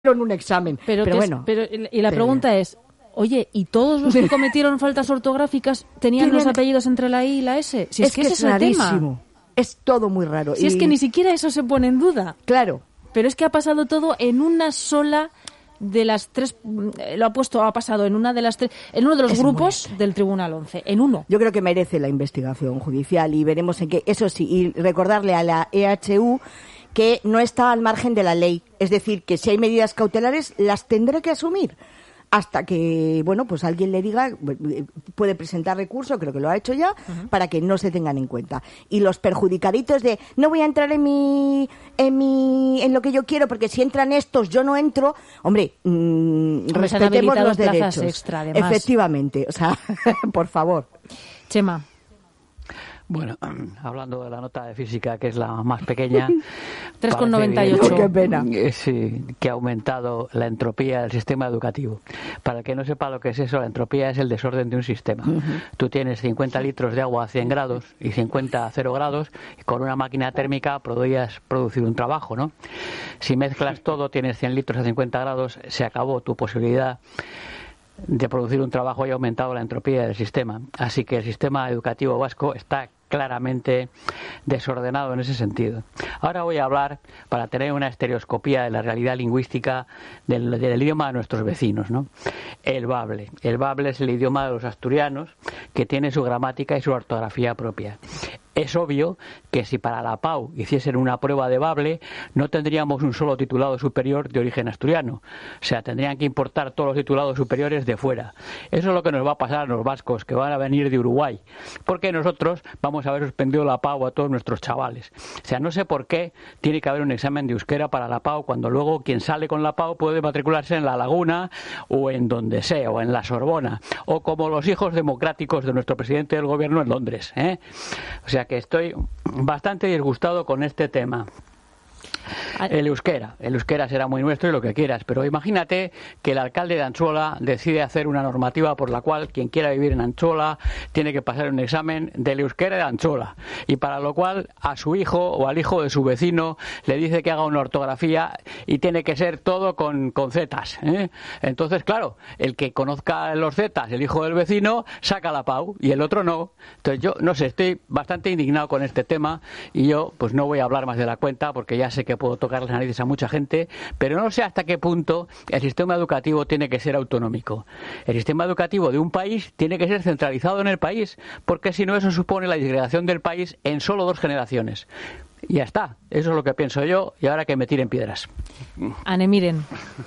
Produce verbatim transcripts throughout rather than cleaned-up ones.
en un examen. Pero, pero que bueno. Es, pero, y la pregunta eh. es, oye, ¿y todos los que cometieron faltas ortográficas tenían los apellidos entre la I y la S? Si es, es que, que ese es, es el tema. Es todo muy raro. Si y... es que ni siquiera eso se pone en duda. Claro. Pero es que ha pasado todo en una sola de las tres, lo ha puesto, ha pasado en una de las tres, en uno de los es grupos del Tribunal once, en uno. Yo creo que merece la investigación judicial y veremos en qué, eso sí, y recordarle a la E H U que no está al margen de la ley. Es decir, que si hay medidas cautelares, las tendré que asumir. Hasta que, bueno, pues alguien le diga, puede presentar recurso, creo que lo ha hecho ya, uh-huh. para que no se tengan en cuenta. Y los perjudicaditos de, no voy a entrar en mi, en mi, en lo que yo quiero, porque si entran estos, yo no entro. Hombre, mmm, respetemos los derechos. Extra, efectivamente, o sea, por favor. Chema. Bueno, hablando de la nota de física, que es la más pequeña, tres coma noventa y ocho. Qué pena. Sí, que ha aumentado la entropía del sistema educativo. Para el que no sepa lo que es eso, la entropía es el desorden de un sistema. Uh-huh. Tú tienes cincuenta litros de agua a cien grados y cincuenta a cero grados, y con una máquina térmica podrías producir un trabajo, ¿no? Si mezclas todo, tienes cien litros a cincuenta grados, se acabó tu posibilidad de producir un trabajo y ha aumentado la entropía del sistema. Así que el sistema educativo vasco está claramente desordenado en ese sentido. Ahora voy a hablar, para tener una estereoscopía de la realidad lingüística del, del idioma de nuestros vecinos, ¿no? El bable. El bable es el idioma de los asturianos, que tiene su gramática y su ortografía propia. Es obvio que si para la P A U hiciesen una prueba de bable, no tendríamos un solo titulado superior de origen asturiano. O sea, tendrían que importar todos los titulados superiores de fuera. Eso es lo que nos va a pasar a los vascos, que van a venir de Uruguay. Porque nosotros vamos a haber suspendido la P A U a todos nuestros chavales. O sea, no sé por qué tiene que haber un examen de euskera para la P A U, cuando luego quien sale con la P A U puede matricularse en La Laguna o en donde sea, o en la Sorbona. O como los hijos democráticos de nuestro presidente del gobierno en Londres, ¿eh? O sea, que estoy bastante disgustado con este tema. El euskera, el euskera será muy nuestro y lo que quieras, pero imagínate que el alcalde de Anchola decide hacer una normativa por la cual quien quiera vivir en Anchola tiene que pasar un examen del euskera de Anchola, y para lo cual a su hijo o al hijo de su vecino le dice que haga una ortografía y tiene que ser todo con, con zetas, ¿eh? Entonces, claro, el que conozca los zetas, el hijo del vecino, saca la P A U y el otro no. Entonces yo, no sé, estoy bastante indignado con este tema y yo pues no voy a hablar más de la cuenta porque ya sé que puedo tocar las narices a mucha gente, pero no sé hasta qué punto el sistema educativo tiene que ser autonómico. El sistema educativo de un país tiene que ser centralizado en el país, porque si no eso supone la disgregación del país en solo dos generaciones. Y ya está, eso es lo que pienso yo, y ahora que me tiren piedras. Ane, miren.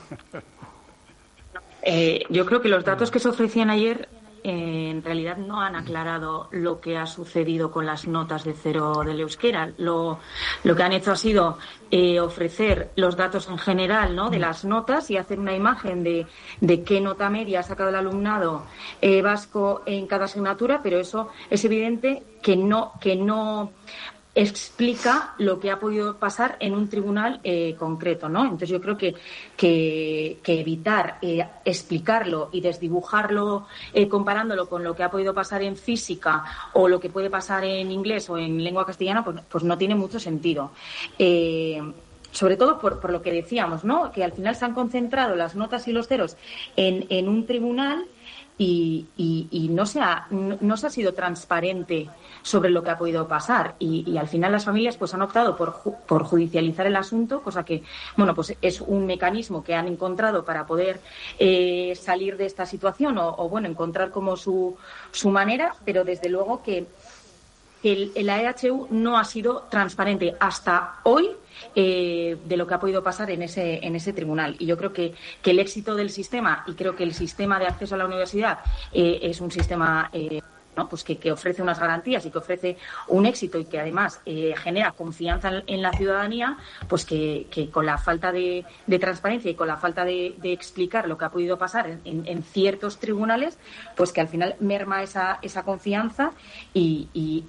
Eh, yo creo que los datos que se ofrecían ayer Eh, en realidad no han aclarado lo que ha sucedido con las notas de cero del euskera. Lo, lo que han hecho ha sido eh, ofrecer los datos en general, ¿no?, de las notas y hacer una imagen de, de qué nota media ha sacado el alumnado eh, vasco en cada asignatura, pero eso es evidente que no, que no explica lo que ha podido pasar en un tribunal eh, concreto, ¿no? Entonces yo creo que que, que evitar eh, explicarlo y desdibujarlo eh, comparándolo con lo que ha podido pasar en física o lo que puede pasar en inglés o en lengua castellana, pues, pues no tiene mucho sentido. Eh, sobre todo por, por lo que decíamos, ¿no?, que al final se han concentrado las notas y los ceros en, en un tribunal y, y, y no, se ha, no, no se ha sido transparente sobre lo que ha podido pasar y, y al final las familias pues han optado por, por judicializar el asunto, cosa que, bueno, pues es un mecanismo que han encontrado para poder eh, salir de esta situación o, o bueno, encontrar como su, su manera, pero desde luego que el, el A E H U no ha sido transparente hasta hoy eh, de lo que ha podido pasar en ese en ese tribunal. Y yo creo que, que el éxito del sistema, y creo que el sistema de acceso a la universidad eh, es un sistema eh, ¿no?, pues que, que ofrece unas garantías y que ofrece un éxito y que además eh, genera confianza en, en la ciudadanía, pues que, que con la falta de, de transparencia y con la falta de, de explicar lo que ha podido pasar en, en, en ciertos tribunales, pues que al final merma esa, esa confianza y, y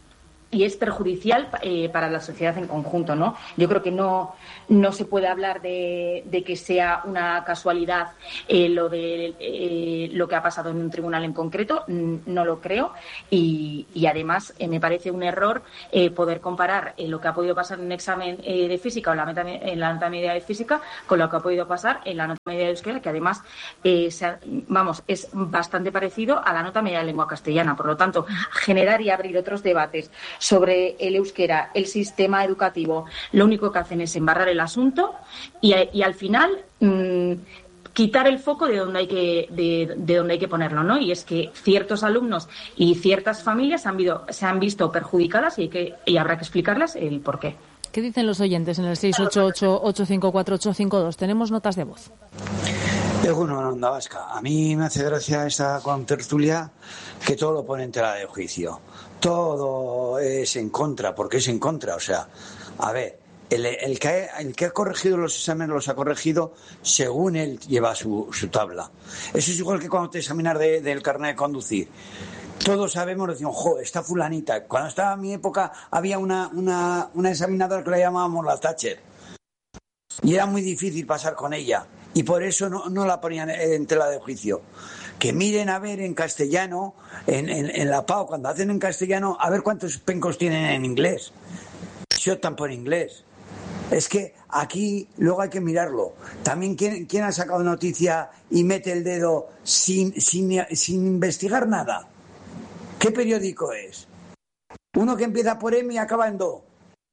y es perjudicial eh, para la sociedad en conjunto, ¿no? Yo creo que no, no se puede hablar de, de que sea una casualidad eh, lo de eh, lo que ha pasado en un tribunal en concreto, no lo creo, y, y además eh, me parece un error eh, poder comparar eh, lo que ha podido pasar en un examen eh, de física o la meta, en la nota media de física con lo que ha podido pasar en la nota media de euskera, que además eh, se ha, vamos, es bastante parecido a la nota media de lengua castellana. Por lo tanto, generar y abrir otros debates sobre el euskera, el sistema educativo, lo único que hacen es embarrar el asunto y, y al final mmm, quitar el foco de donde hay que de, de donde hay que ponerlo, ¿no? Y es que ciertos alumnos y ciertas familias han visto, se han visto perjudicadas y, hay que, y habrá que explicarles el por qué. ¿Qué dicen los oyentes en el seis ocho ocho, ocho cinco cuatro, ocho cinco dos? Tenemos notas de voz. Egunon, Onda Vasca. A mí me hace gracia esta contertulia que todo lo pone en tela de juicio. Todo es en contra, porque es en contra. O sea, a ver, el, el, que, ha, el que ha corregido los exámenes los ha corregido según él lleva su, su tabla. Eso es igual que cuando te examinas de, del carnet de conducir. Todos sabemos, decimos, jo, esta fulanita. Cuando estaba en mi época había una, una, una examinadora que la llamábamos la Thatcher. Y era muy difícil pasar con ella. Y por eso no, no la ponían en tela de juicio. Que miren a ver en castellano, en, en, en la P A O, cuando hacen en castellano, a ver cuántos pencos tienen en inglés. Si optan por inglés. Es que aquí luego hay que mirarlo. También, ¿quién, quién ha sacado noticia y mete el dedo sin, sin, sin investigar nada? ¿Qué periódico es? Uno que empieza por M y acaba en Do.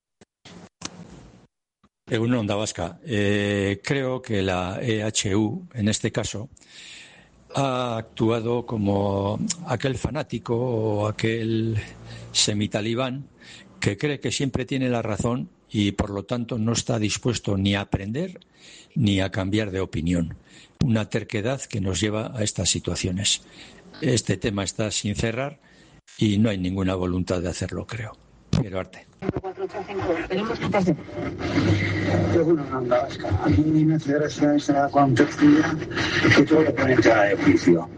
Una Onda Vasca. Eh, creo que la E H U, en este caso, ha actuado como aquel fanático o aquel semitalibán que cree que siempre tiene la razón y, por lo tanto, no está dispuesto ni a aprender ni a cambiar de opinión. Una terquedad que nos lleva a estas situaciones. Este tema está sin cerrar y no hay ninguna voluntad de hacerlo, creo. Pero arte. A mí me hace gracia esa contertulia que todo lo pone en tela de juicio.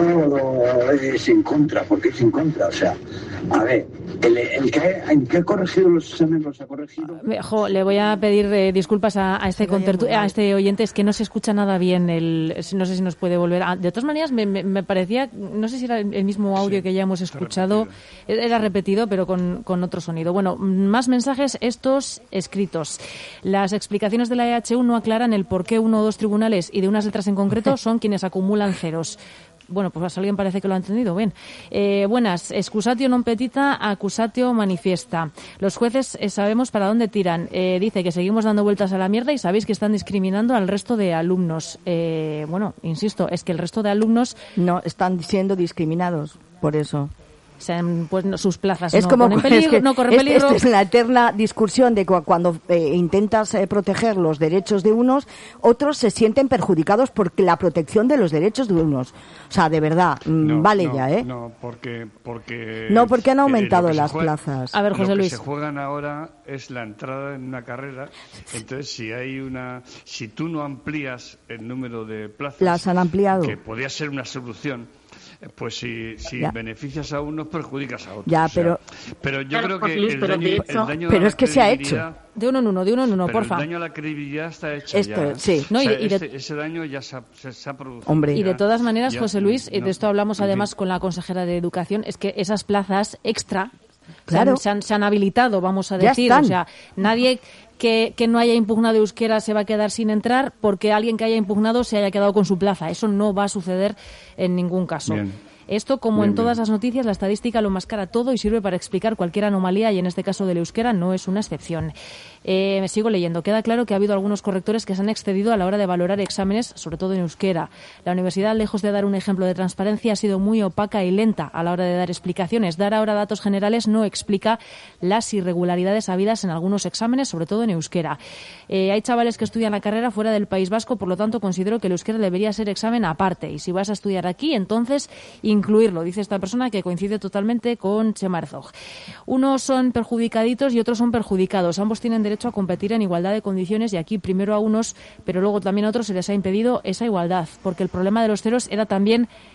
Todo es en contra, porque es en contra. O sea, a ver, el, el, que, ha, el que ha corregido los exámenes los ha corregido. Jo, le voy a pedir eh, disculpas a, a este contertu- a este oyente, es que no se escucha nada bien. El, no sé si nos puede volver. A, de todas maneras, me, me, me parecía, no sé si era el mismo audio sí, que ya hemos escuchado. Repetido. Era repetido, pero con, con otro sonido. Bueno, más mensajes estos escritos. Las explicaciones de la E H U no aclaran el por qué uno o dos tribunales y de unas letras en concreto son quienes acumulan ceros. Bueno, pues alguien parece que lo ha entendido bien. Eh, buenas. Excusatio non petita, accusatio manifiesta. Los jueces eh, sabemos para dónde tiran. Eh, dice que seguimos dando vueltas a la mierda y sabéis que están discriminando al resto de alumnos. Eh, bueno, insisto, es que el resto de alumnos... No, están siendo discriminados, por eso. Sean, pues no, sus plazas es no como, ponen peligro, es que no corren peligro. Esta es la eterna discusión de cu- cuando eh, intentas eh, proteger los derechos de unos, otros se sienten perjudicados por la protección de los derechos de unos. O sea, de verdad, no, vale no, ya, ¿eh? No, porque, porque... No, porque han aumentado eh, las juega, plazas. A ver, José lo Luis. Lo que se juegan ahora es la entrada en una carrera. Entonces, si hay una... Si tú no amplías el número de plazas... Las han ampliado. Que podría ser una solución... Pues si, si beneficias a unos, perjudicas a otros. Ya, pero... O sea, pero yo claro, creo que Luis, el pero daño, hecho, el daño pero a es que se ha hecho. De uno en uno, de uno en uno, pero porfa. el daño a la credibilidad está hecho Esto, ya. sí. No, y, o sea, y de... ese, ese daño ya se ha, se, se ha producido. Hombre. Y de todas maneras, ya, José Luis, y no, de esto hablamos no, además sí. con la consejera de Educación, es que esas plazas extra Claro. se, han, se, han, se han habilitado, vamos a Ya decir. están. O sea, nadie que, que no haya impugnado euskera se va a quedar sin entrar porque alguien que haya impugnado se haya quedado con su plaza. Eso no va a suceder en ningún caso. Bien. Esto, como bien, en todas bien. las noticias, la estadística lo mascara todo y sirve para explicar cualquier anomalía y en este caso del euskera no es una excepción. Eh, me sigo leyendo. Queda claro que ha habido algunos correctores que se han excedido a la hora de valorar exámenes, sobre todo en euskera. La universidad, lejos de dar un ejemplo de transparencia, ha sido muy opaca y lenta a la hora de dar explicaciones. Dar ahora datos generales no explica las irregularidades habidas en algunos exámenes, sobre todo en euskera. Eh, hay chavales que estudian la carrera fuera del País Vasco, por lo tanto considero que el euskera debería ser examen aparte. Y si vas a estudiar aquí, entonces incluirlo, dice esta persona que coincide totalmente con Chema Herzog. Unos son perjudicaditos y otros son perjudicados. Ambos tienen derecho a competir en igualdad de condiciones y aquí primero a unos, pero luego también a otros se les ha impedido esa igualdad, porque el problema de los ceros era también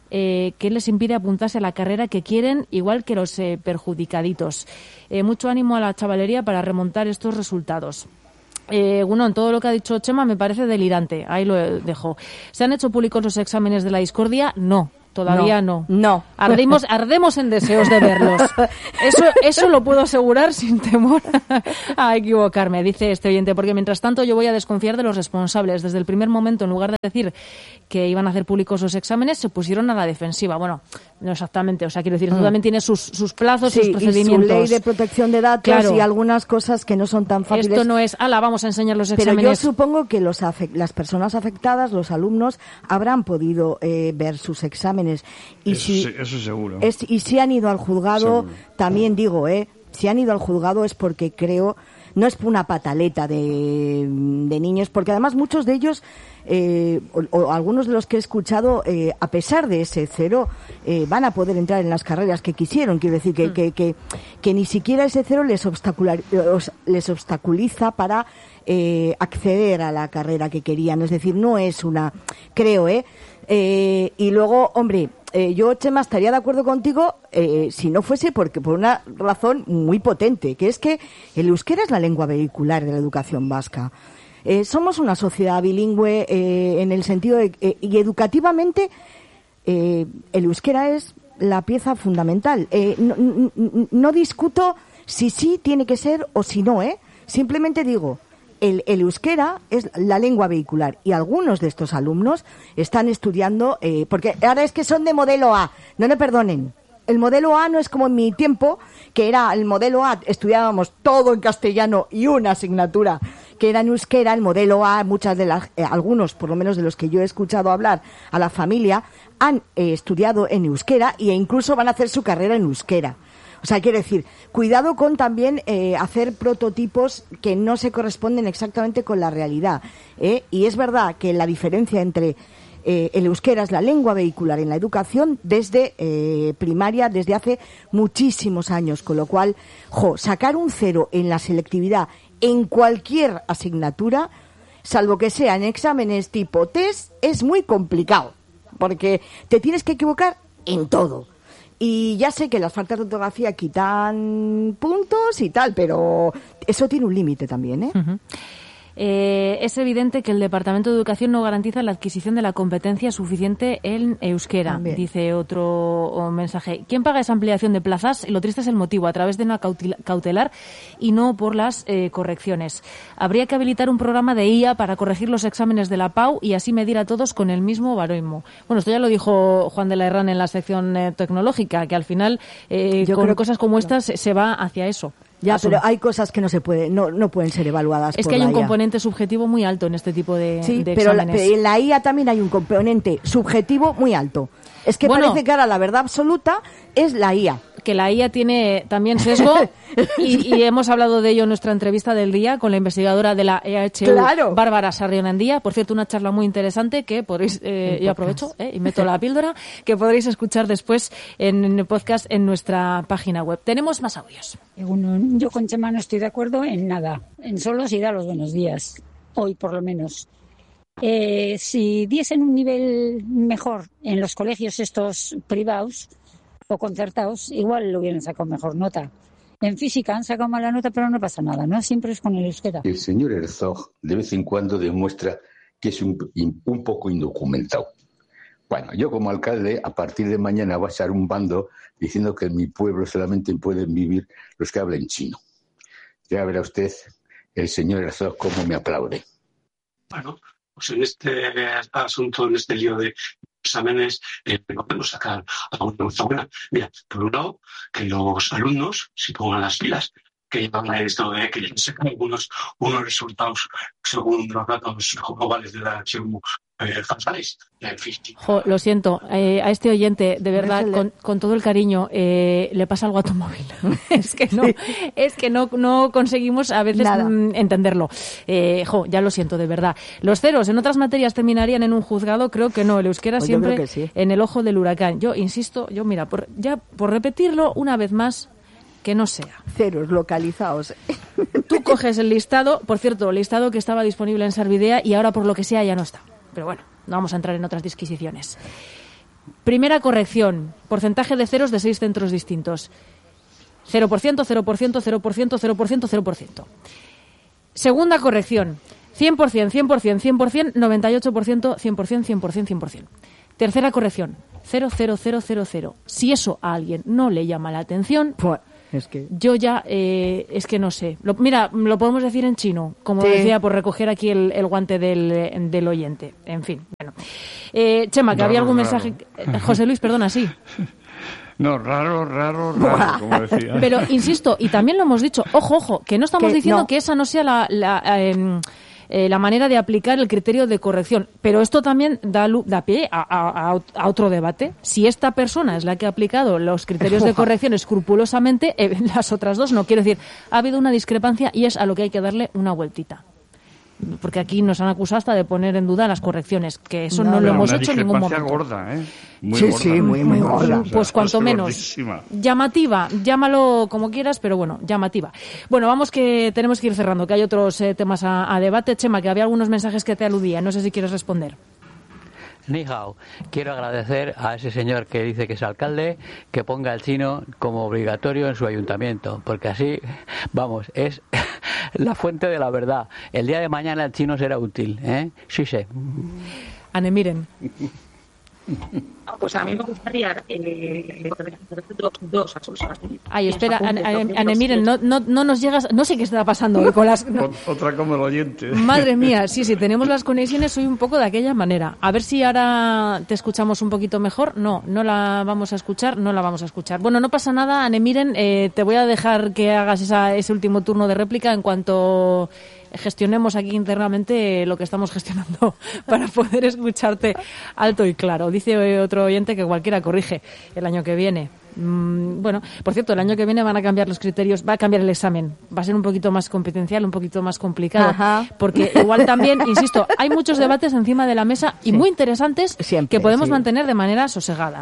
eh, que les impide apuntarse a la carrera que quieren, igual que los eh, perjudicaditos. Eh, mucho ánimo a la chavalería para remontar estos resultados. Eh, bueno, todo lo que ha dicho Chema me parece delirante. Ahí lo dejo. ¿Se han hecho públicos los exámenes de la discordia? No. Todavía no. No. no. Ardimos, ardemos en deseos de verlos. Eso, eso lo puedo asegurar sin temor a equivocarme, dice este oyente, porque mientras tanto yo voy a desconfiar de los responsables. Desde el primer momento, en lugar de decir que iban a hacer públicos los exámenes, se pusieron a la defensiva. Bueno, no exactamente. O sea, quiero decir, mm. esto también tiene sus, sus plazos, sí, sus procedimientos. Y su ley de protección de datos, claro, y algunas cosas que no son tan fáciles. Esto no es, ala, vamos a enseñar los exámenes. Pero yo supongo que los afect- las personas afectadas, los alumnos, habrán podido eh, ver sus exámenes. Y eso, si, eso seguro. Es, y si han ido al juzgado, seguro. También digo, eh, si han ido al juzgado es porque creo, no es una pataleta de, de niños, porque además muchos de ellos, eh, o, o algunos de los que he escuchado, eh, a pesar de ese cero, eh, van a poder entrar en las carreras que quisieron. Quiero decir que, mm. que, que, que ni siquiera ese cero les, obstacular, les obstaculiza para eh, acceder a la carrera que querían. Es decir, no es una, creo, eh, Eh, y luego, hombre, eh, yo, Chema, estaría de acuerdo contigo eh, si no fuese porque por una razón muy potente, que es que el euskera es la lengua vehicular de la educación vasca. Eh, somos una sociedad bilingüe eh, en el sentido de, eh, y educativamente eh, el euskera es la pieza fundamental. Eh, no, no, no discuto si sí tiene que ser o si no, ¿eh? Simplemente digo, El, el euskera es la lengua vehicular y algunos de estos alumnos están estudiando, eh, porque ahora es que son de modelo A, no me perdonen. El modelo A no es como en mi tiempo, que era el modelo A, estudiábamos todo en castellano y una asignatura que era en euskera. El modelo A, muchas de las, eh, algunos, por lo menos de los que yo he escuchado hablar a la familia, han eh, estudiado en euskera e incluso van a hacer su carrera en euskera. O sea, quiero decir, cuidado con también eh, hacer prototipos que no se corresponden exactamente con la realidad, ¿eh? Y es verdad que la diferencia entre eh, el euskera es la lengua vehicular en la educación desde eh, primaria, desde hace muchísimos años, con lo cual, jo, sacar un cero en la selectividad en cualquier asignatura, salvo que sean exámenes tipo test, es muy complicado, porque te tienes que equivocar en todo. Y ya sé que las faltas de ortografía quitan puntos y tal, pero eso tiene un límite también, ¿eh? Uh-huh. Eh, es evidente que el Departamento de Educación no garantiza la adquisición de la competencia suficiente en euskera, también. Dice otro mensaje. ¿Quién paga esa ampliación de plazas? Y lo triste es el motivo, a través de una cautelar y no por las eh, correcciones. Habría que habilitar un programa de I A para corregir los exámenes de la P A U y así medir a todos con el mismo baromismo. Bueno, esto ya lo dijo Juan de la Herrán en la sección eh, tecnológica, que al final eh, con creo cosas como estas no. se va hacia eso. Ya, Asun. Pero hay cosas que no se puede, no, no pueden ser evaluadas. Es por que hay la un I A. componente subjetivo muy alto en este tipo de, sí, de pero exámenes. Sí, pero en la I A también hay un componente subjetivo muy alto. Es que bueno, parece que ahora la verdad absoluta es la I A. Que la I A tiene también sesgo y, y hemos hablado de ello en nuestra entrevista del día con la investigadora de la E H U, claro. Bárbara Sarrión-Andía. Por cierto, una charla muy interesante que podréis, eh, yo aprovecho eh, y meto la píldora, que podréis escuchar después en el podcast en nuestra página web. Tenemos más audios. Yo con Chema no estoy de acuerdo en nada, en solo si da los buenos días, hoy por lo menos. Eh, si diesen un nivel mejor en los colegios estos privados o concertados, igual lo hubieran sacado mejor nota. En física han sacado mala nota, pero no pasa nada, ¿no? Siempre es con el euskera. El señor Herzog de vez en cuando demuestra que es un, un poco indocumentado. Bueno, yo como alcalde, a partir de mañana voy a echar un bando diciendo que en mi pueblo solamente pueden vivir los que hablen chino. Ya verá usted el señor Herzog cómo me aplaude. Bueno, pues en este asunto, en este lío de exámenes, eh, podemos sacar alguna cosa buena. Mira, por un lado, que los alumnos se pongan las pilas, que llevan a esto de que se sacan algunos unos resultados según los datos globales de la H U eh, falsales. Jo, lo siento, eh, a este oyente, de verdad, con, con todo el cariño, eh, le pasa algo a tu móvil. es que no, sí. es que no, no conseguimos a veces m, entenderlo. Eh, jo, ya lo siento, de verdad. Los ceros en otras materias terminarían en un juzgado, creo que no. El euskera pues siempre sí. en el ojo del huracán. Yo insisto, yo mira, por, ya por repetirlo una vez más, que no sea. Ceros localizados. Tú coges el listado, por cierto, el listado que estaba disponible en Servidea y ahora por lo que sea ya no está. Pero bueno, no vamos a entrar en otras disquisiciones. Primera corrección, porcentaje de ceros de seis centros distintos. cero por ciento, cero por ciento, cero por ciento, cero por ciento, cero por ciento. Segunda corrección, cien por ciento, cien por ciento, cien por ciento, noventa y ocho por ciento, cien por ciento, cien por ciento, cien por ciento. Tercera corrección, cero cero cero cero cero. Si eso a alguien no le llama la atención, pues, es que... yo ya, eh, es que no sé. Lo, mira, lo podemos decir en chino, como sí. decía, por recoger aquí el, el guante del, del oyente. En fin, bueno. Eh, Chema, que raro, había algún raro. mensaje... José Luis, perdona, sí. No, raro, raro, raro, como decía. Pero, insisto, y también lo hemos dicho, ojo, ojo, que no estamos que, diciendo no. que esa no sea la... la eh, Eh, la manera de aplicar el criterio de corrección. Pero esto también da, da pie a, a, a otro debate. Si esta persona es la que ha aplicado los criterios de corrección escrupulosamente, eh, las otras dos no. Quiero decir, ha habido una discrepancia y es a lo que hay que darle una vueltita. Porque aquí nos han acusado hasta de poner en duda las correcciones, que eso no, no lo hemos hecho en ningún momento. Gorda, ¿eh? Muy sí, gorda. sí, muy, muy gorda. Pues, pues cuanto menos. Gordísima. Llamativa, llámalo como quieras, pero bueno, llamativa. Bueno, vamos que tenemos que ir cerrando, que hay otros eh, temas a, a debate. Chema, que había algunos mensajes que te aludían, no sé si quieres responder. Ni hao. Quiero agradecer a ese señor que dice que es alcalde que ponga el chino como obligatorio en su ayuntamiento, porque así, vamos, es la fuente de la verdad. El día de mañana el chino será útil, ¿eh? Sí, sí. Ane, miren. Pues a mí me gustaría eh, dos, dos asuntos. Ay, espera, Ane, Ane, Ane, miren, no, no, no nos llegas, no sé qué está pasando hoy con las... No. Otra como el oyente. Madre mía, sí, sí, tenemos las conexiones, soy un poco de aquella manera. A ver si ahora te escuchamos un poquito mejor. No, no la vamos a escuchar, no la vamos a escuchar. Bueno, no pasa nada, Ane, miren, eh, te voy a dejar que hagas esa, ese último turno de réplica en cuanto gestionemos aquí internamente lo que estamos gestionando para poder escucharte alto y claro. Dice otro oyente que cualquiera corrige el año que viene. Mm, bueno, por cierto, el año que viene van a cambiar los criterios, va a cambiar el examen, va a ser un poquito más competencial, un poquito más complicado. Ajá. Porque igual también, insisto, hay muchos debates encima de la mesa y sí. muy interesantes Siempre, que podemos sí. mantener de manera sosegada.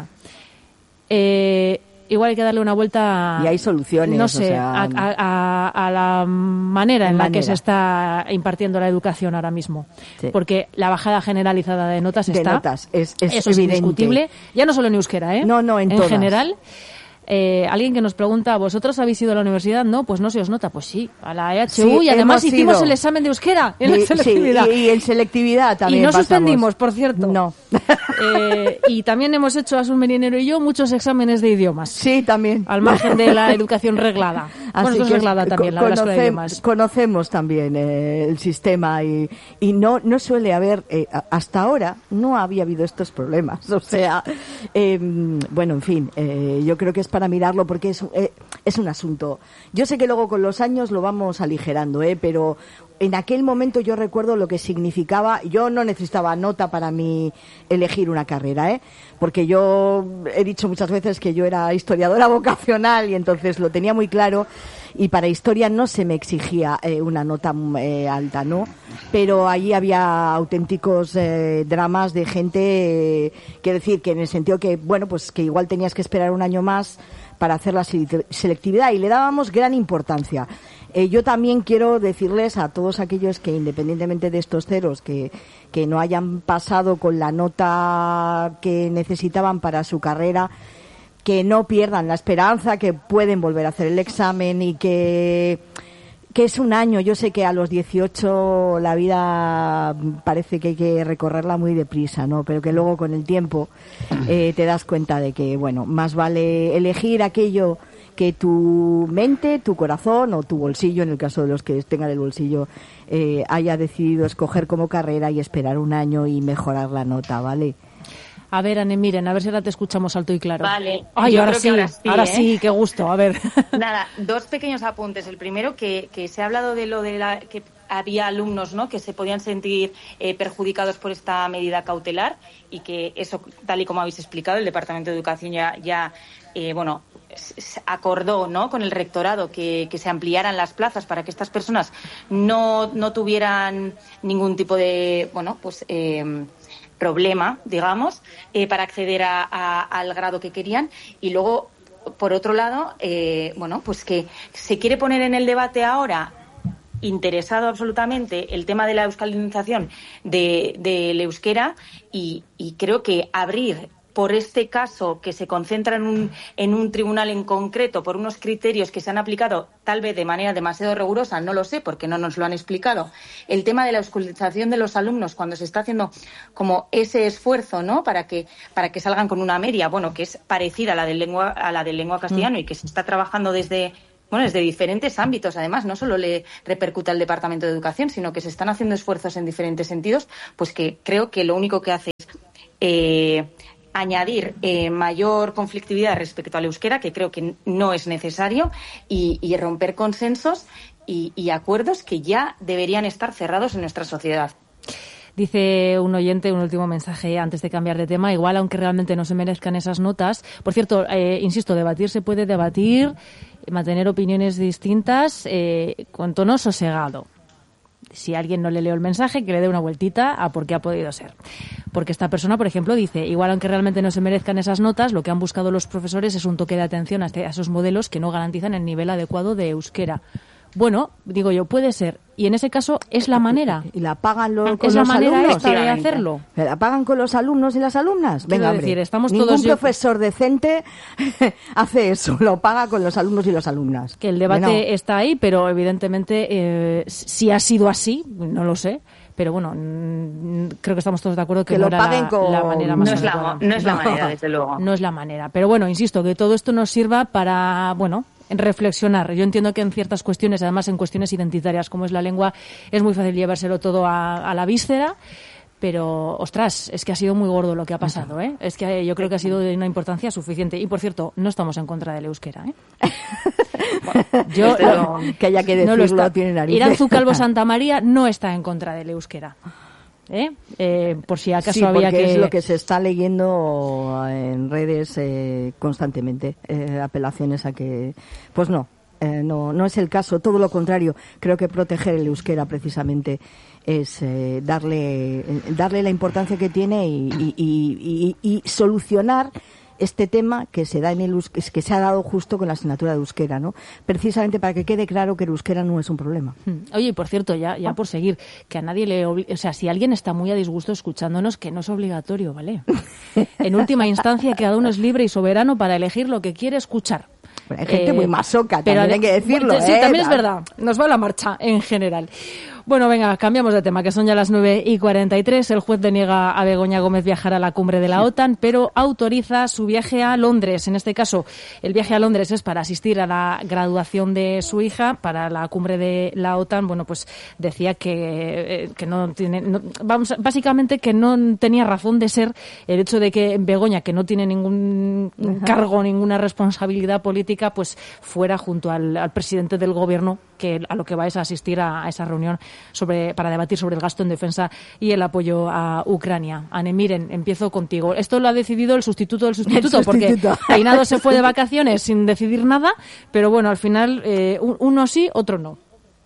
Eh... Igual hay que darle una vuelta. Y hay soluciones. No sé, o sea, a, a, a la manera en manera. la que se está impartiendo la educación ahora mismo. Sí. Porque la bajada generalizada de notas de está. Notas, es, es eso evidente. Es indiscutible. Ya no solo en euskera, ¿eh? No, no, en, en todas. general. Eh, alguien que nos pregunta, ¿vosotros habéis ido a la universidad? No, pues no se os nota. Pues sí, a la E H U sí, y además hicimos ido. el examen de euskera en y, la selectividad. Sí, y, y en selectividad también Y no pasamos. suspendimos, por cierto. No. Eh, y también hemos hecho, Asun Merinero y yo, muchos exámenes de idiomas. Sí, también. Al margen de la educación reglada. Así bueno, que es reglada también, la, conoce, la de idiomas. Conocemos también eh, el sistema y, y no, no suele haber, eh, hasta ahora, no había habido estos problemas. O sea, eh, bueno, en fin, eh, yo creo que es para mirarlo porque es, eh, es un asunto. Yo sé que luego con los años lo vamos aligerando, eh, pero en aquel momento yo recuerdo lo que significaba. Yo no necesitaba nota para mí elegir una carrera, ¿eh? Porque yo he dicho muchas veces que yo era historiadora vocacional y entonces lo tenía muy claro. Y para historia no se me exigía eh, una nota eh, alta, ¿no? Pero allí había auténticos eh, dramas de gente, eh, quiero decir, que en el sentido que, bueno, pues que igual tenías que esperar un año más para hacer la selectividad y le dábamos gran importancia. Eh, yo también quiero decirles a todos aquellos que, independientemente de estos ceros, que, que no hayan pasado con la nota que necesitaban para su carrera, que no pierdan la esperanza, que pueden volver a hacer el examen y que, que es un año. Yo sé que a los dieciocho la vida parece que hay que recorrerla muy deprisa, ¿no? Pero que luego con el tiempo eh, te das cuenta de que, bueno, más vale elegir aquello que tu mente, tu corazón o tu bolsillo, en el caso de los que tengan el bolsillo, eh, haya decidido escoger como carrera y esperar un año y mejorar la nota, ¿vale? A ver, Ane, miren, a ver si ahora te escuchamos alto y claro. Vale. Ay, yo ahora, creo sí, que ahora sí, ahora ¿eh? sí, qué gusto, a ver. Nada, dos pequeños apuntes. El primero, que, que se ha hablado de lo de la, que había alumnos, ¿no?, que se podían sentir eh, perjudicados por esta medida cautelar y que eso, tal y como habéis explicado, el Departamento de Educación ya, ya eh, bueno, acordó, ¿no?, con el rectorado que, que se ampliaran las plazas para que estas personas no, no tuvieran ningún tipo de, bueno, pues eh, problema, digamos, eh, para acceder a, a, al grado que querían. Y luego, por otro lado, eh, bueno, pues que se quiere poner en el debate ahora, interesado absolutamente, el tema de la euskaldunización de, del euskera y, y creo que abrir por este caso que se concentra en un, en un tribunal en concreto, por unos criterios que se han aplicado tal vez de manera demasiado rigurosa, no lo sé porque no nos lo han explicado, el tema de la escolarización de los alumnos cuando se está haciendo como ese esfuerzo, ¿no?, para que para que salgan con una media, bueno, que es parecida a la de lengua a la de lengua castellano y que se está trabajando desde Bueno, desde diferentes ámbitos, además, no solo le repercute al Departamento de Educación, sino que se están haciendo esfuerzos en diferentes sentidos, pues que creo que lo único que hace es eh, añadir eh, mayor conflictividad respecto al euskera, que creo que no es necesario, y, y romper consensos y, y acuerdos que ya deberían estar cerrados en nuestra sociedad. Dice un oyente, un último mensaje antes de cambiar de tema, igual aunque realmente no se merezcan esas notas. Por cierto, eh, insisto, debatir se puede debatir, mantener opiniones distintas eh, con tono sosegado. Si alguien no le leo el mensaje, que le dé una vueltita a por qué ha podido ser. Porque esta persona, por ejemplo, dice, igual aunque realmente no se merezcan esas notas, lo que han buscado los profesores es un toque de atención a, este, a esos modelos que no garantizan el nivel adecuado de euskera. Bueno, digo yo, puede ser. Y en ese caso es la manera. Y la pagan los, con es los la manera alumnos. esta de hacerlo. La pagan con los alumnos y las alumnas. Venga, hombre. Decir, estamos Ningún todos profesor yo... decente hace eso. Lo paga con los alumnos y las alumnas. Que el debate bueno. está ahí, pero evidentemente eh, si ha sido así, no lo sé. Pero bueno, creo que estamos todos de acuerdo que, que no lo era paguen la, con... la manera más no es la, no es la no. manera, desde luego. No es la manera. Pero bueno, insisto, que todo esto nos sirva para, bueno, reflexionar. Yo entiendo que en ciertas cuestiones, además en cuestiones identitarias como es la lengua, es muy fácil llevárselo todo a, a la víscera. Pero, ostras, es que ha sido muy gordo lo que ha pasado, ¿eh? Es que yo creo que ha sido de una importancia suficiente. Y, por cierto, no estamos en contra del euskera, ¿eh? Bueno, yo, lo, que haya que decirlo, no lo está. Tiene narices. Iranzu Calvo Santamaría no está en contra del euskera. ¿Eh? Eh, por si acaso sí, había que... es lo que se está leyendo en redes eh, constantemente, eh, apelaciones a que... Pues no, eh, no, no es el caso, todo lo contrario. Creo que proteger el euskera precisamente es eh, darle darle la importancia que tiene y, y, y, y, y solucionar este tema que se da en el que se ha dado justo con la asignatura de euskera, ¿no? Precisamente para que quede claro que el euskera no es un problema. Oye, por cierto, ya ya por seguir, que a nadie le obli- o sea, si alguien está muy a disgusto escuchándonos, que no es obligatorio, ¿vale? En última instancia, cada uno es libre y soberano para elegir lo que quiere escuchar. Bueno, hay gente eh, muy masoca, también pero, hay que decirlo. Sí, ¿eh? también es verdad. Nos va la marcha en general. Bueno, venga, cambiamos de tema, que son ya las nueve y cuarenta y tres. El juez deniega a Begoña Gómez viajar a la cumbre de la OTAN, pero autoriza su viaje a Londres. En este caso, el viaje a Londres es para asistir a la graduación de su hija, para la cumbre de la OTAN. Bueno, pues decía que, eh, que no tiene, no, vamos, básicamente que no tenía razón de ser el hecho de que Begoña, que no tiene ningún Ajá. cargo, ninguna responsabilidad política, pues fuera junto al, al presidente del gobierno, que a lo que va es a asistir a, a esa reunión sobre para debatir sobre el gasto en defensa y el apoyo a Ucrania. Anne, miren, empiezo contigo. Esto lo ha decidido el sustituto del sustituto, el sustituto. porque Peinado se fue de vacaciones sin decidir nada, pero bueno, al final eh, uno sí, otro no.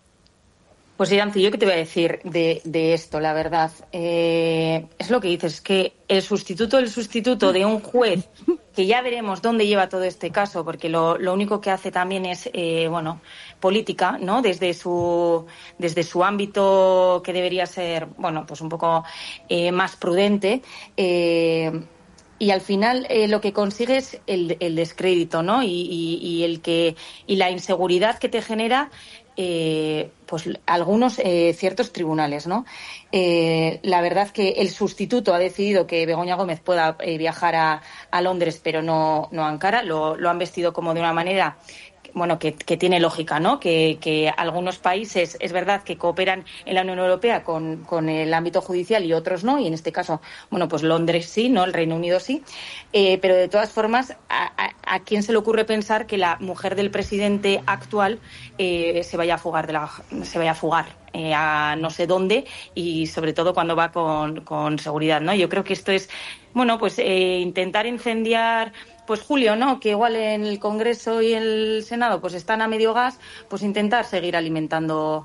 Pues Iranzi, ¿yo qué te voy a decir de, de esto, la verdad? Eh, es lo que dices, que el sustituto del sustituto de un juez, que ya veremos dónde lleva todo este caso, porque lo, lo único que hace también es, eh, bueno, política, ¿no? Desde su, desde su ámbito que debería ser, bueno, pues un poco eh, más prudente, eh, y al final eh, lo que consigue es el, el descrédito, ¿no? Y, y, y el que, y la inseguridad que te genera Eh, pues algunos eh, ciertos tribunales, ¿no? Eh, la verdad que el sustituto ha decidido que Begoña Gómez pueda eh, viajar a, a Londres, pero no, no a Ankara. Lo, lo han vestido como de una manera, bueno, que, que tiene lógica, ¿no? Que, que algunos países, es verdad que cooperan en la Unión Europea con, con el ámbito judicial y otros no, y en este caso, bueno, pues Londres sí, ¿no? El Reino Unido sí, eh, pero de todas formas, a, a, ¿a quién se le ocurre pensar que la mujer del presidente actual eh, se vaya a fugar de la, se vaya a fugar eh, a no sé dónde, y sobre todo cuando va con, con seguridad, ¿no? Yo creo que esto es, bueno, pues eh, intentar incendiar, pues Julio, ¿no? Que igual en el Congreso y el Senado pues están a medio gas, pues intentar seguir alimentando.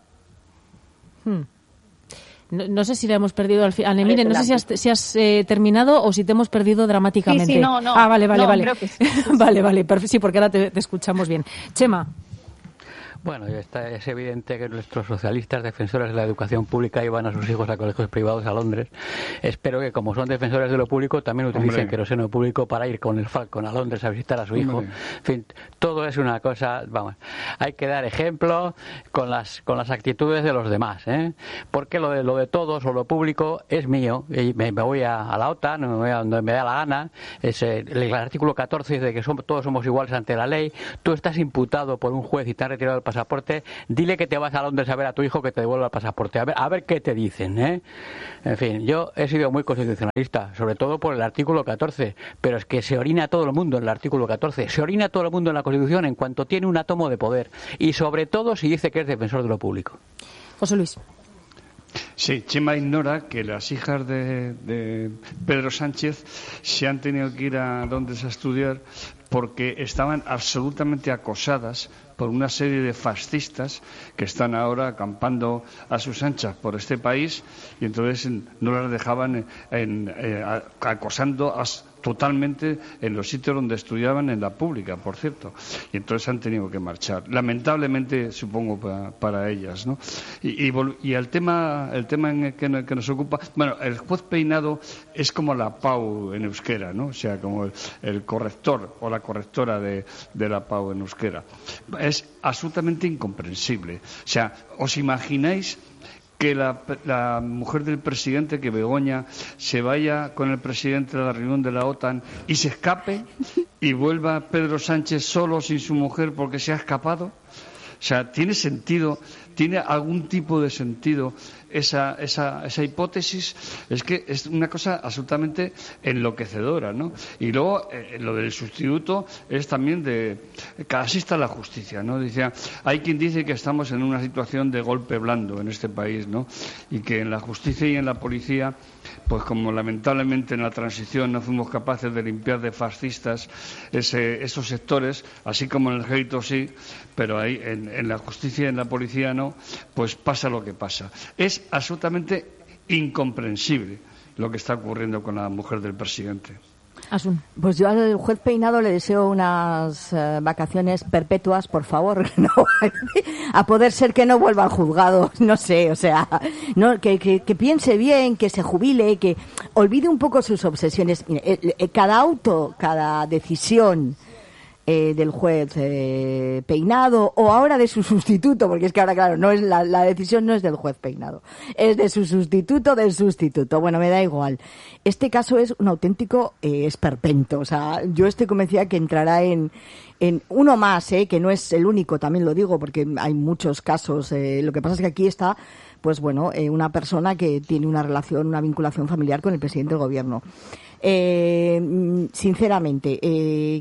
Hmm. No, no sé si le hemos perdido al final. Mire, no sé si has, si has eh, terminado o si te hemos perdido dramáticamente. Sí, sí, no, no. Ah, vale, vale, no, vale. Creo que sí. vale, vale, perfecto. Sí, porque ahora te, te escuchamos bien. Chema. Bueno, está, es evidente que nuestros socialistas defensores de la educación pública llevan a sus hijos a colegios privados a Londres. Espero que, como son defensores de lo público, también utilicen Hombre. queroseno público para ir con el Falcon a Londres a visitar a su hijo. Hombre. En fin, todo es una cosa, vamos, hay que dar ejemplo con las con las actitudes de los demás, ¿eh? Porque lo de lo de todos o lo público es mío y me, me voy a, a la OTAN, me voy a donde me da la gana. Es, eh, el artículo catorce dice que somos, todos somos iguales ante la ley. Tú estás imputado por un juez y te han retirado el pasaporte, dile que te vas a Londres a ver a tu hijo que te devuelva el pasaporte, a ver, a ver qué te dicen, ¿eh? En fin, yo he sido muy constitucionalista, sobre todo por el artículo catorce, pero es que se orina todo el mundo en el artículo catorce, se orina todo el mundo en la Constitución en cuanto tiene un átomo de poder, y sobre todo si dice que es defensor de lo público. José Luis. Sí, Chema ignora que las hijas de, de Pedro Sánchez se han tenido que ir a Londres a estudiar porque estaban absolutamente acosadas por una serie de fascistas que están ahora acampando a sus anchas por este país y entonces no las dejaban en, en, eh, acosando a, totalmente en los sitios donde estudiaban, en la pública, por cierto. Y entonces han tenido que marchar. Lamentablemente, supongo, para, para ellas, ¿no? Y, y, y el tema, el tema en el que, en el que nos ocupa, bueno, el juez Peinado es como la Pau en euskera, ¿no? O sea, como el, el corrector o la correctora de, de la Pau en euskera. Es absolutamente incomprensible. O sea, ¿os imagináis que la, la mujer del presidente, que Begoña, se vaya con el presidente a la reunión de la OTAN y se escape y vuelva Pedro Sánchez solo sin su mujer porque se ha escapado? O sea, ¿tiene sentido, tiene algún tipo de sentido esa, esa, esa hipótesis? Es que es una cosa absolutamente enloquecedora, ¿no? Y luego, eh, lo del sustituto es también de casi está la justicia, ¿no? Dice, hay quien dice que estamos en una situación de golpe blando en este país, ¿no? Y que en la justicia y en la policía, pues como lamentablemente en la transición no fuimos capaces de limpiar de fascistas ese, esos sectores, así como en el ejército sí, pero ahí en, en la justicia y en la policía no, pues pasa lo que pasa. Es absolutamente incomprensible lo que está ocurriendo con la mujer del presidente. Asun. Pues yo al juez Peinado le deseo unas uh, vacaciones perpetuas, por favor, no, a poder ser que no vuelva al juzgado, no sé, o sea, no, que, que, que piense bien, que se jubile, que olvide un poco sus obsesiones. Mire, eh, eh, cada auto, cada decisión Eh, del juez eh, Peinado o ahora de su sustituto, porque es que ahora, claro, no es la, la decisión no es del juez Peinado, es de su sustituto del sustituto. Bueno, me da igual. Este caso es un auténtico eh, esperpento. O sea, yo estoy convencida que entrará en, en uno más, eh, que no es el único, también lo digo, porque hay muchos casos. Eh, lo que pasa es que aquí está, pues bueno, eh, una persona que tiene una relación, una vinculación familiar con el presidente del gobierno. Eh, sinceramente, eh,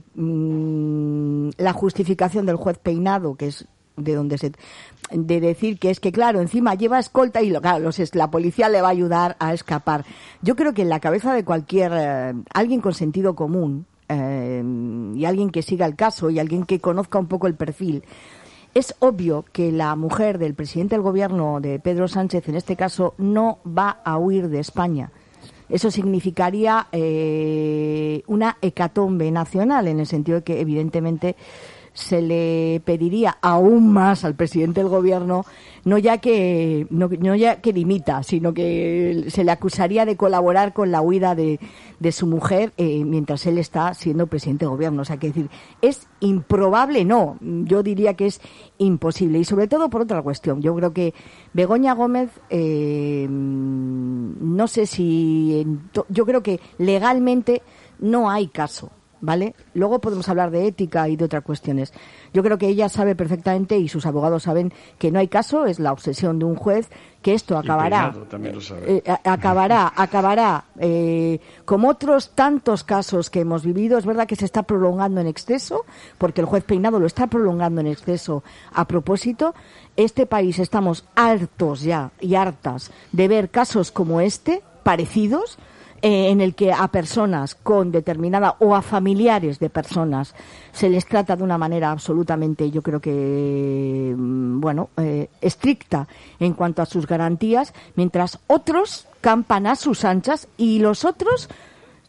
la justificación del juez Peinado, que es de donde se, de decir que es que claro, encima lleva escolta y lo, claro, los, la policía le va a ayudar a escapar. Yo creo que en la cabeza de cualquier eh, alguien con sentido común eh, y alguien que siga el caso y alguien que conozca un poco el perfil, es obvio que la mujer del presidente del gobierno, de Pedro Sánchez, en este caso, no va a huir de España. Eso significaría eh, una hecatombe nacional, en el sentido de que, evidentemente, se le pediría aún más al presidente del gobierno, no ya que no, no ya que limita, sino que se le acusaría de colaborar con la huida de, de su mujer eh, mientras él está siendo presidente del gobierno. O sea, que decir, es improbable, no, yo diría que es imposible. Y sobre todo por otra cuestión. Yo creo que Begoña Gómez, eh, no sé si, en to, yo creo que legalmente no hay caso. ¿Vale? Luego podemos hablar de ética y de otras cuestiones. Yo creo que ella sabe perfectamente y sus abogados saben que no hay caso, es la obsesión de un juez, que esto acabará, eh, acabará, acabará, eh, como otros tantos casos que hemos vivido. Es verdad que se está prolongando en exceso, porque el juez Peinado lo está prolongando en exceso a propósito. Este país estamos hartos ya y hartas de ver casos como este, parecidos, Eh, en el que a personas con determinada o a familiares de personas se les trata de una manera absolutamente, yo creo que, bueno, eh, estricta en cuanto a sus garantías, mientras otros campan a sus anchas y los otros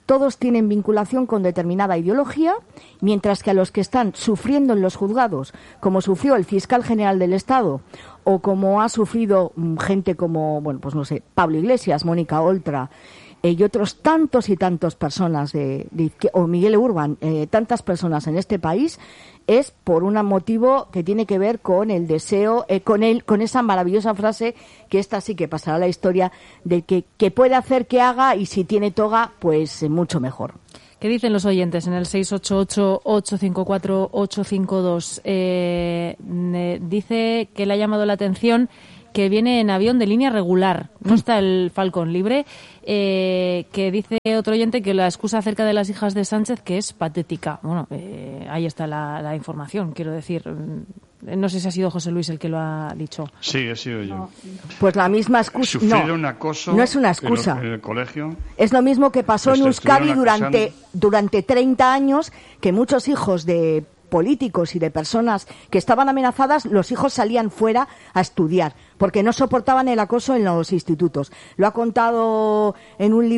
todos tienen vinculación con determinada ideología, mientras que a los que están sufriendo en los juzgados, como sufrió el fiscal general del Estado, o como ha sufrido gente como, bueno, pues no sé, Pablo Iglesias, Mónica Oltra, eh, y otros tantos y tantos personas, de, de, o Miguel Urban, eh, tantas personas en este país, es por un motivo que tiene que ver con el deseo, eh, con el, con esa maravillosa frase, que esta sí que pasará a la historia, de que, que puede hacer que haga, y si tiene toga, pues eh, mucho mejor. ¿Qué dicen los oyentes en el seis ocho ocho, ocho cinco cuatro, ocho cinco dos? Eh, eh, dice que le ha llamado la atención que viene en avión de línea regular, no está el Falcon libre, eh, que dice otro oyente que la excusa acerca de las hijas de Sánchez que es patética. Bueno, eh, ahí está la, la información, quiero decir. No sé si ha sido José Luis el que lo ha dicho. Sí, he sido yo. No. Pues la misma excusa. Sufrieron no, acoso no es una excusa. En, los, en el colegio. Es lo mismo que pasó en Euskadi durante, durante treinta años, que muchos hijos de políticos y de personas que estaban amenazadas, los hijos salían fuera a estudiar porque no soportaban el acoso en los institutos. Lo ha contado en un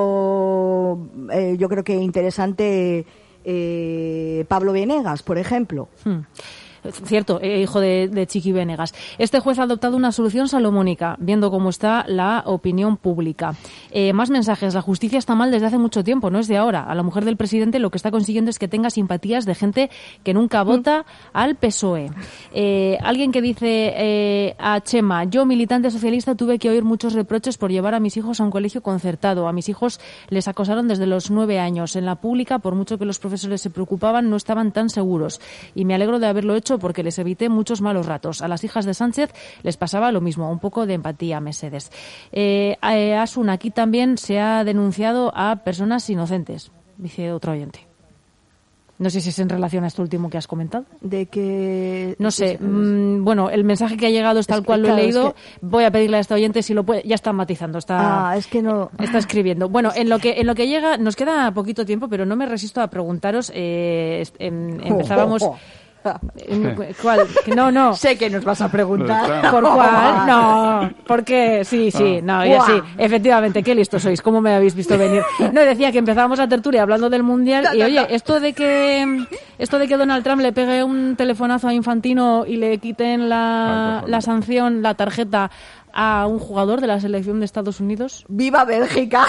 libro, eh, yo creo que interesante, eh, Pablo Venegas, por ejemplo. Hmm. Cierto, eh, hijo de, de Chiqui Venegas. Este juez ha adoptado una solución salomónica, viendo cómo está la opinión pública. Eh, más mensajes. La justicia está mal desde hace mucho tiempo, no es de ahora. A la mujer del presidente lo que está consiguiendo es que tenga simpatías de gente que nunca vota al P S O E. Eh, alguien que dice eh, a Chema, yo, militante socialista, tuve que oír muchos reproches por llevar a mis hijos a un colegio concertado. A mis hijos les acosaron desde los nueve años. En la pública, por mucho que los profesores se preocupaban, no estaban tan seguros. Y me alegro de haberlo hecho porque les evité muchos malos ratos. A las hijas de Sánchez les pasaba lo mismo, un poco de empatía, Mercedes. Eh, eh, Asun, aquí también se ha denunciado a personas inocentes, dice otro oyente. No sé si es en relación a esto último que has comentado. De que... No sé. Mmm, bueno, el mensaje que ha llegado es tal es cual que, lo claro, he leído. Es que... Voy a pedirle a este oyente si lo puede... Ya está matizando, está... Ah, es que no... Está escribiendo. Bueno, en lo que en lo que llega... Nos queda poquito tiempo, pero no me resisto a preguntaros... Eh, em, empezábamos... Oh, oh, oh. ¿Cuál? No, no. Sé que nos vas a preguntar. ¿Por cuál? No. ¿Por qué? Sí, sí. No, yo sí. Efectivamente, qué listos sois. ¿Cómo me habéis visto venir? No, decía que empezábamos la tertulia hablando del Mundial y, oye, esto de que esto de que Donald Trump le pegue un telefonazo a Infantino y le quiten la, la sanción, la tarjeta a un jugador de la selección de Estados Unidos. ¡Viva Bélgica!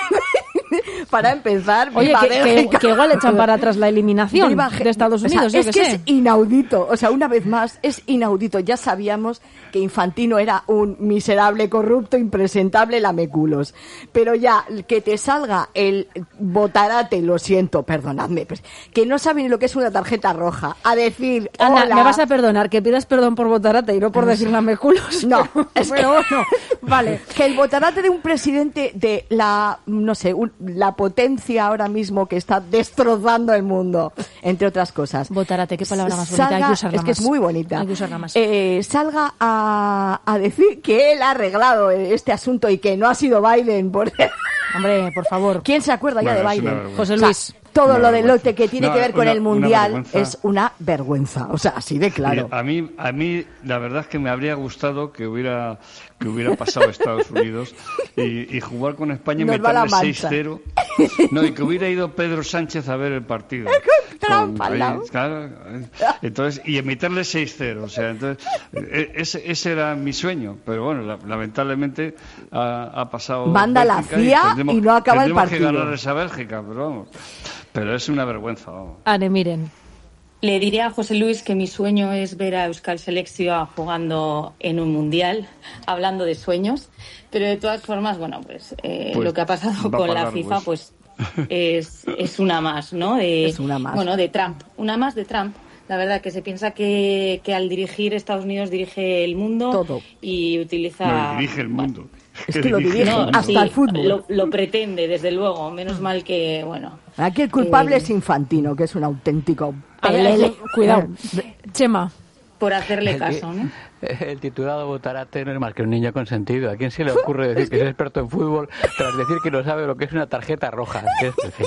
Para empezar, oye, que, que, que igual echan para atrás la eliminación viva de Estados Unidos. O sea, yo es que, que sé. Es inaudito. O sea, una vez más, es inaudito. Ya sabíamos que Infantino era un miserable, corrupto, impresentable, lameculos. Pero ya, que te salga el botarate, lo siento, perdonadme, pues, que no sabe ni lo que es una tarjeta roja, a decir, Ana, hola. me vas a perdonar, que pidas perdón por botarate y no por decir lameculos. No, es pero bueno, vale. Que el botarate de un presidente de la, no sé, un, la potencia ahora mismo que está destrozando el mundo, entre otras cosas. Botarate, qué palabra más bonita, salga, hay que usarla es que más. Es muy bonita. Hay que usarla más. Eh, salga a, a decir que él ha arreglado este asunto y que no ha sido Biden. Por... Hombre, por favor. ¿Quién se acuerda bueno, ya de Biden? José Luis. O sea, todo una lo de lo que tiene no, que ver con una, el Mundial una es una vergüenza. O sea, así de claro. Mira, a mí, a mí, la verdad es que me habría gustado que hubiera, que hubiera pasado a Estados Unidos y, y jugar con España y Nos meterle seis cero. No, y que hubiera ido Pedro Sánchez a ver el partido. Con con, ahí, claro, entonces, y meterle seis cero. O sea, entonces, ese, ese era mi sueño. Pero bueno, la, lamentablemente ha, ha pasado. Manda la C I A y, y no acaba el partido. Tenemos que ganar esa Bélgica, pero vamos. Pero es una vergüenza. Vamos. Ane, miren. Le diría a José Luis que mi sueño es ver a Euskal Selekzioa jugando en un mundial, hablando de sueños, pero de todas formas, bueno, pues, eh, pues lo que ha pasado con la FIFA, pues, es, es una más, ¿no? De, es una más. Bueno, de Trump, una más de Trump. La verdad que se piensa que, que al dirigir Estados Unidos dirige el mundo. Todo. Y utiliza... No, dirige el mundo. Bueno, es que lo dirige no, hasta sí, el fútbol. Lo, lo pretende, desde luego. Menos mal que, bueno... Aquí el culpable eh, es Infantino, que es un auténtico... Pelele. Cuidado. Chema. Por hacerle caso, ¿no? El titulado Botarate no es más que un niño consentido. ¿A quién se le ocurre decir que es experto en fútbol tras decir que no sabe lo que es una tarjeta roja? Es decir,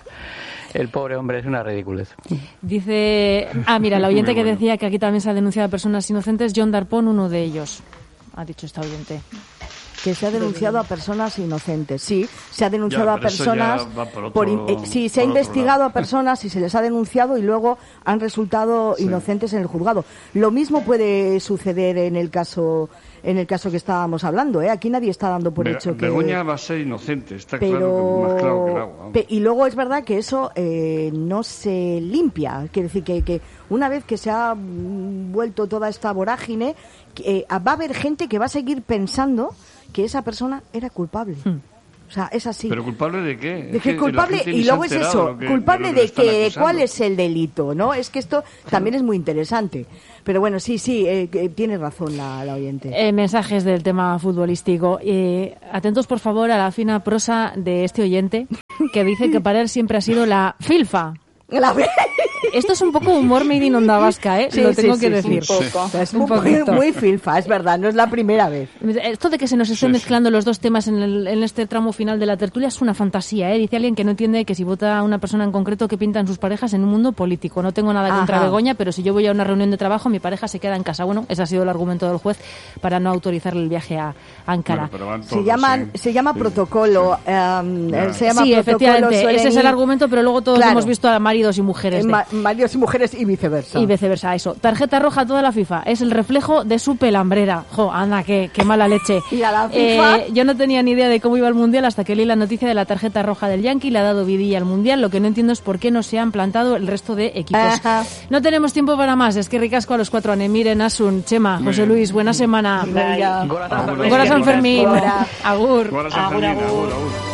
el pobre hombre es una ridiculez. Dice... Ah, mira, la oyente que decía que aquí también se ha denunciado a personas inocentes, John Darpón, uno de ellos. Ha dicho esta oyente. que se ha denunciado a personas inocentes. Sí, se ha denunciado Ya, a pero eso personas. ya va por otro- por in- eh, sí, se ha por otro investigado lado. a personas y se les ha denunciado y luego han resultado Sí. inocentes en el juzgado. Lo mismo puede suceder en el caso en el caso que estábamos hablando, ¿eh? Aquí nadie está dando por Be- hecho que Begoña va a ser inocente, está pero claro que más claro que el agua. vamos. pe- y luego es verdad que eso eh, no se limpia, quiere decir que, que una vez que se ha mm, vuelto toda esta vorágine, que, eh, va a haber gente que va a seguir pensando que esa persona era culpable. O sea, es así. ¿Pero culpable de qué? De Es que la culpable, gente ni y se ha luego es enterado eso, de lo que- culpable de, lo de le están que acusando. cuál es el delito, ¿no? Es que esto también es muy interesante. Pero bueno, sí, sí, eh, que tiene razón la, la oyente. Eh, mensajes del tema futbolístico. Eh, atentos, por favor, a la fina prosa de este oyente que dice que para él siempre ha sido la filfa. La ve- Esto es un poco humor made in Onda Vasca, ¿eh? Sí, Lo sí, tengo sí, que sí, decir. un poco. Es Un muy, poquito. muy filfa, es verdad, no es la primera vez. Esto de que se nos estén Sí, sí. mezclando los dos temas en, el- en este tramo final de la tertulia es una fantasía, ¿eh? Dice alguien que no entiende que si vota a una persona en concreto, que pintan sus parejas en un mundo político. No tengo nada contra Ajá. Begoña, pero si yo voy a una reunión de trabajo, mi pareja se queda en casa. Bueno, ese ha sido el argumento del juez para no autorizarle el viaje a Ankara. Bueno, pero van Se todos, llaman, sí. se llama Sí. protocolo, em, Ya. se llama Sí, protocolo efectivamente, ese es el Sueleni. argumento, pero luego todos Claro. hemos visto a maridos y mujeres. Eh, de- ma- maridos y mujeres y viceversa. Y viceversa, eso. Tarjeta roja a toda la FIFA. Es el reflejo de su pelambrera. Jo, anda, qué, qué mala leche. Y a la FIFA. Eh, yo no tenía ni idea de cómo iba el Mundial hasta que leí la noticia de la tarjeta roja del Yankee. Le ha dado vidilla al Mundial. Lo que no entiendo es por qué no se han plantado el resto de equipos. Ajá. No tenemos tiempo para más. Es que ricasco a los cuatro. Miren, Asun, Chema, Muy José bien. Luis, buena semana. Venga. Gora San Agur, Fermín. Gora San Fermín. Gora. Agur. Ahora San Agur, Fermín, agur. agur, agur.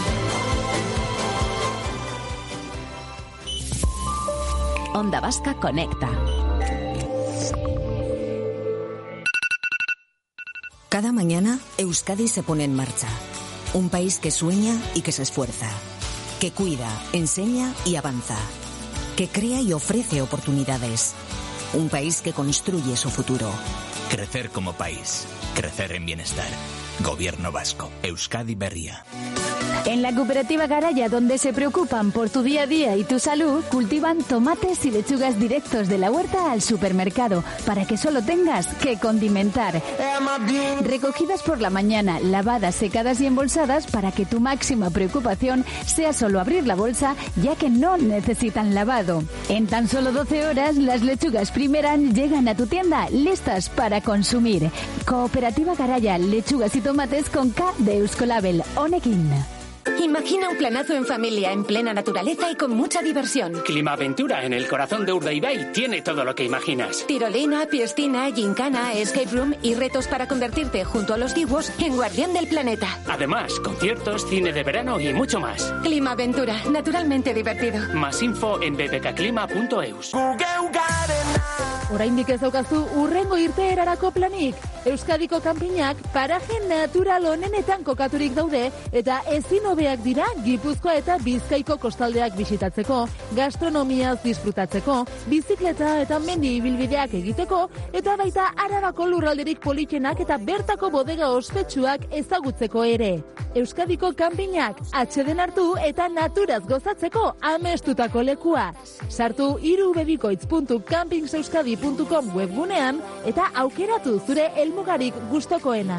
Onda Vasca Conecta. Cada mañana, Euskadi se pone en marcha. Un país que sueña y que se esfuerza. Que cuida, enseña y avanza. Que crea y ofrece oportunidades. Un país que construye su futuro. Crecer como país. Crecer en bienestar. Gobierno vasco. Euskadi Berria. En la cooperativa Garaya, donde se preocupan por tu día a día y tu salud, cultivan tomates y lechugas directos de la huerta al supermercado, para que solo tengas que condimentar. Recogidas por la mañana, lavadas, secadas y embolsadas, para que tu máxima preocupación sea solo abrir la bolsa, ya que no necesitan lavado. En tan solo doce horas, las lechugas Primeran llegan a tu tienda listas para consumir. Cooperativa Garaya, lechugas y tomates con K de Euskolabel. Honekin. Imagina un planazo en familia, en plena naturaleza y con mucha diversión. Climaventura en el corazón de Urdaibai tiene todo lo que imaginas. Tirolina, piscina, gincana, escape room y retos para convertirte, junto a los dibuos, en guardián del planeta. Además, conciertos, cine de verano y mucho más. Climaventura, naturalmente divertido. Más info en bbkklima punto eus. Oraindik ez daukazu urrengo irteerarako planik. Euskadiko kanpinak paraje natural onenetan kokaturik daude eta ezin hobeak dira Gipuzkoa eta Bizkaiko kostaldeak bisitatzeko, gastronomiaz disfrutatzeko, bizikleta eta mendi ibilbideak egiteko eta baita Arabako lurralderik politenak eta bertako bodega ospetsuak ezagutzeko ere. Euskadiko kanpinak atxeden hartu eta naturaz gozatzeko amestutako lekua. Sartu irubebikoitz puntu campingeuskadi puntu com webgunean eta aukeratu zure helmugarik gustokoena.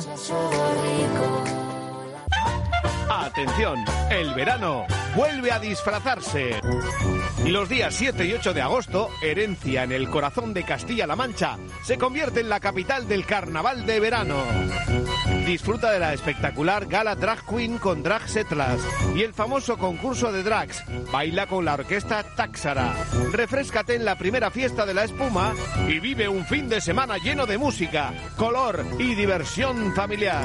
Atención, el verano vuelve a disfrazarse. Los días siete y ocho de agosto, Herencia, en el corazón de Castilla-La Mancha, se convierte en la capital del carnaval de verano. Disfruta de la espectacular gala Drag Queen con Drag Setlas y el famoso concurso de drags. Baila con la orquesta Táxara. Refréscate en la primera fiesta de la espuma y vive un fin de semana lleno de música, color y diversión familiar.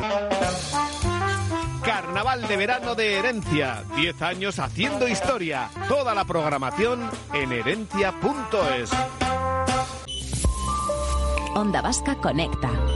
Carnaval de verano de Herencia. diez años haciendo historia. Toda la programación en herencia punto es. Onda Vasca Conecta.